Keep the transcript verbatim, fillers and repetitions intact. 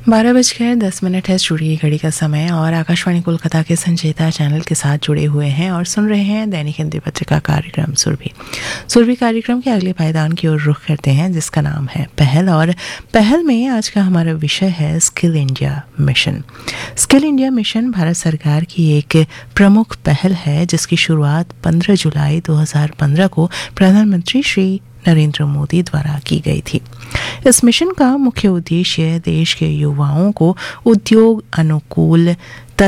बारह बजकर दस मिनट है स्टूडियो घड़ी का समय और आकाशवाणी कोलकाता के संचेता चैनल के साथ जुड़े हुए हैं और सुन रहे हैं दैनिक हिंदी पत्रिका कार्यक्रम सुरभि सुरभि कार्यक्रम के अगले पायदान की ओर रुख करते हैं जिसका नाम है पहल। और पहल में आज का हमारा विषय है skill India mission. Skill India mission Bharat सरकार की एक प्रमुख पहल है जिसकी शुरुआत पंद्रह जुलाई दो हज़ार पंद्रह को प्रधानमंत्री श्री नरेंद्र मोदी द्वारा की गई थी। इस मिशन का मुख्य उद्देश्य देश के युवाओं को उद्योग अनुकूल